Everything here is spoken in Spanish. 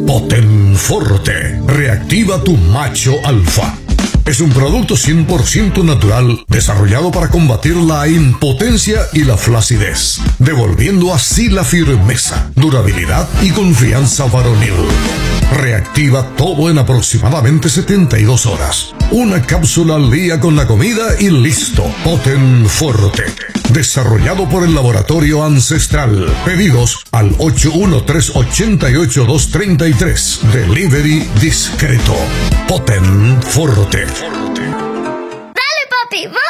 Potenforte. Reactiva tu macho alfa. Es un producto 100% natural desarrollado para combatir la impotencia y la flacidez, devolviendo así la firmeza, durabilidad y confianza varonil. Reactiva todo en aproximadamente 72 horas. Una cápsula al día con la comida y listo. Potenforte. Desarrollado por el Laboratorio Ancestral. Pedidos al 813-88233. Delivery discreto. Potenforte. ¡Dale, papi!